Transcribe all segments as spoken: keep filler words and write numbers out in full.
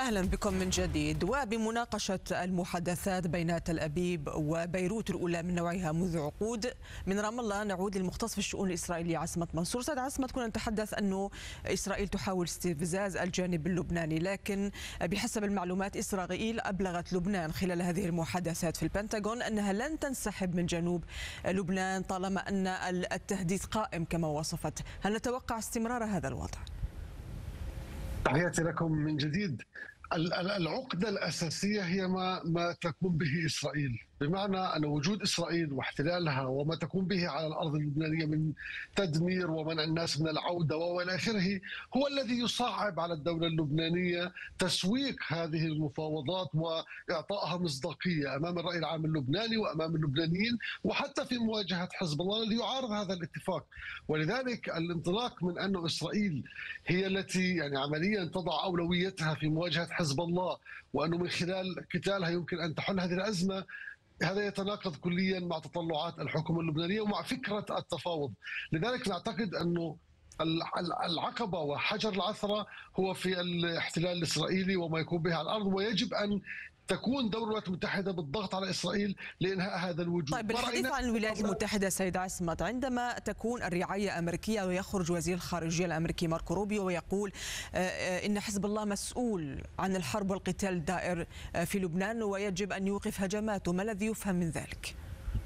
أهلا بكم من جديد. وبمناقشة المحادثات بين تل أبيب وبيروت الأولى من نوعها منذ عقود، من رام الله نعود للمختص في الشؤون الإسرائيلية عصمت منصور. سيد عصمت، كنا نتحدث أنه إسرائيل تحاول استفزاز الجانب اللبناني، لكن بحسب المعلومات إسرائيل أبلغت لبنان خلال هذه المحادثات في البنتاغون أنها لن تنسحب من جنوب لبنان طالما أن التهديد قائم كما وصفت. هل نتوقع استمرار هذا الوضع؟ تحياتي لكم من جديد. العقدة الأساسية هي ما ما تقوم به إسرائيل، بمعنى أن وجود إسرائيل واحتلالها وما تقوم به على الأرض اللبنانية من تدمير ومنع الناس من العودة وإلى آخره هو الذي يصعب على الدولة اللبنانية تسويق هذه المفاوضات وإعطائها مصداقية أمام الرأي العام اللبناني وأمام اللبنانيين، وحتى في مواجهة حزب الله الذي يعارض هذا الاتفاق. ولذلك الانطلاق من أن إسرائيل هي التي يعني عمليا تضع أولويتها في مواجهة حزب الله، وأنه من خلال قتالها يمكن أن تحل هذه الأزمة، هذا يتناقض كليا مع تطلعات الحكومة اللبنانية ومع فكرة التفاوض. لذلك نعتقد أنه العقبة وحجر العثرة هو في الاحتلال الإسرائيلي وما يكون به على الأرض، ويجب أن تكون دور الولايات المتحدة بالضغط على إسرائيل لإنهاء هذا الوجود. طيب، بالحديث عن الولايات المتحدة سيد عصمت، عندما تكون الرعاية أمريكية ويخرج وزير الخارجية الأمريكي ماركو روبيو ويقول إن حزب الله مسؤول عن الحرب والقتال الدائر في لبنان ويجب أن يوقف هجماته، ما الذي يفهم من ذلك؟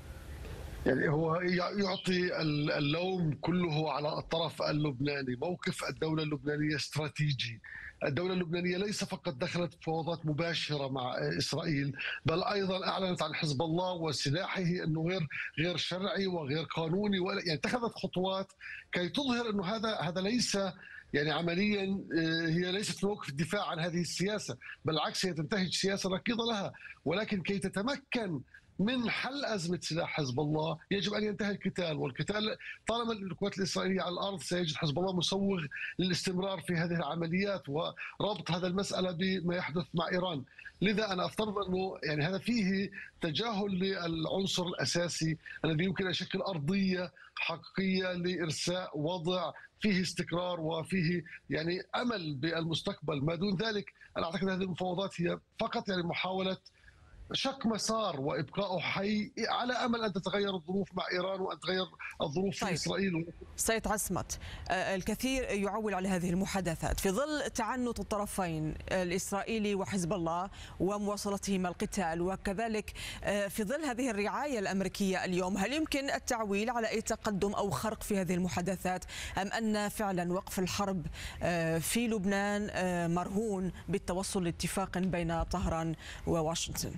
يعني هو يعطي اللوم كله على الطرف اللبناني. موقف الدولة اللبنانية استراتيجي. الدولة اللبنانية ليس فقط دخلت مفاوضات مباشرة مع إسرائيل، بل أيضا أعلنت عن حزب الله وسلاحه أنه غير غير شرعي وغير قانوني، يعني اتخذت خطوات كي تظهر أنه هذا هذا ليس يعني عمليا هي ليست موقف الدفاع عن هذه السياسة، بالعكس هي تنتهج سياسة نقيضة لها. ولكن كي تتمكن من حل أزمة سلاح حزب الله يجب أن ينتهي القتال، والقتال طالما القوات الإسرائيلية على الأرض سيجد حزب الله مسوغ للاستمرار في هذه العمليات وربط هذا المسألة بما يحدث مع إيران. لذا أنا أفترض أنه يعني هذا فيه تجاهل للعنصر الأساسي الذي يمكن أن يشكل أرضية حقيقية لإرساء وضع فيه استقرار وفيه يعني أمل بالمستقبل. ما دون ذلك أنا أعتقد هذه المفاوضات هي فقط يعني محاولة شق مسار وإبقائه حي على أمل أن تتغير الظروف مع إيران وأن تتغير الظروف طيب. في إسرائيل. سيد عصمت، الكثير يعول على هذه المحادثات في ظل تعنت الطرفين الإسرائيلي وحزب الله ومواصلتهما القتال، وكذلك في ظل هذه الرعاية الأمريكية اليوم، هل يمكن التعويل على أي تقدم أو خرق في هذه المحادثات، أم أن فعلا وقف الحرب في لبنان مرهون بالتوصل لاتفاق بين طهران وواشنطن؟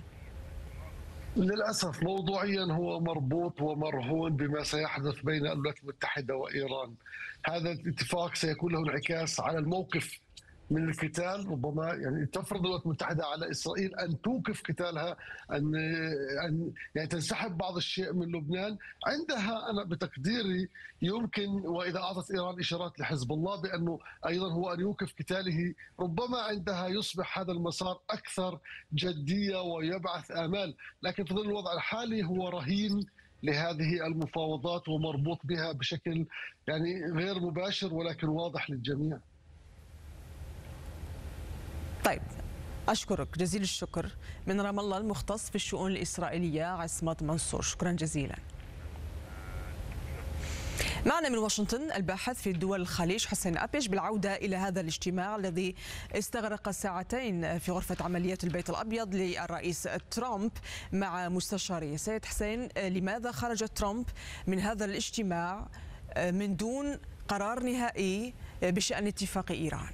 للأسف موضوعيا هو مربوط ومرهون بما سيحدث بين الولايات المتحدة وإيران. هذا الاتفاق سيكون له انعكاس على الموقف من القتال. ربما يعني تفرض الولايات المتحدة على إسرائيل أن توقف قتالها، أن أن يعني تنسحب بعض الشيء من لبنان. عندها أنا بتقديري يمكن، وإذا أعطت إيران إشارات لحزب الله بأنه أيضا هو أن يوقف قتاله، ربما عندها يصبح هذا المسار أكثر جدية ويبعث آمال. لكن في ظل الوضع الحالي هو رهين لهذه المفاوضات ومربوط بها بشكل يعني غير مباشر ولكن واضح للجميع. طيب، أشكرك جزيل الشكر من رام الله المختص في الشؤون الإسرائيلية عصمت منصور، شكرا جزيلا. معنا من واشنطن الباحث في دول الخليج حسين أبيش، بالعودة إلى هذا الاجتماع الذي استغرق ساعتين في غرفة عمليات البيت الأبيض للرئيس ترامب مع مستشاريه. سيد حسين، لماذا خرج ترامب من هذا الاجتماع من دون قرار نهائي بشأن اتفاق إيران؟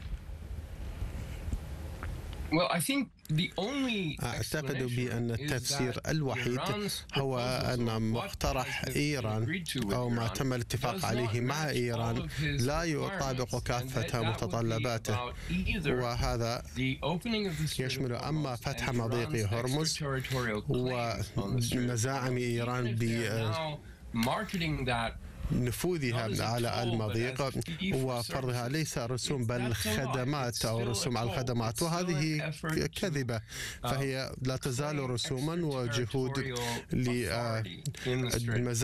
أعتقد بأن التفسير الوحيد هو أن مقترح إيران أو ما تم الاتفاق عليه مع إيران لا يطابق كافة متطلباته، وهذا يشمل أما فتح مضيق هرمز ومزاعم إيران ب نفوذها على المضيق وفرضها ليس رسوم بل خدمات أو رسوم على الخدمات، وهذه كذبة، فهي لا تزال رسوما وجهود للمزايا